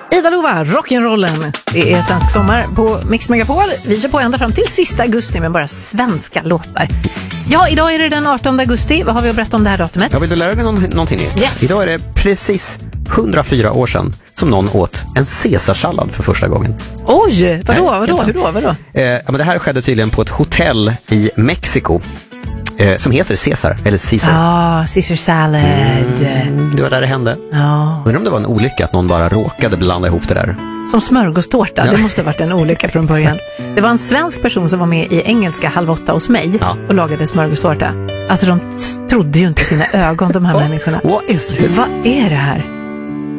Ida Lova, rock'n'rollen. Det är svensk sommar på Mix Megapol. Vi kör på ända fram till sista augusti med bara svenska låtar. Ja, idag är det den 18 augusti. Vad har vi att berätta om det här datumet? Jag vill du lära dig någonting nytt? Yes. Idag är det precis 104 år sedan som någon åt en caesarsallad för första gången. Oj, vadå? Men det här skedde tydligen på ett hotell i Mexiko som heter Caesar, eller Caesar. Caesar salad. Det var där det hände. Undrar om det var en olycka att någon bara råkade blanda ihop det där. Som smörgåstårta, det måste ha varit en olycka från början. Det var en svensk person som var med i engelska Halv 8 hos mig och lagade smörgåstårta. Alltså de trodde ju inte sina ögon, de här människorna. What is this? Vad är det här?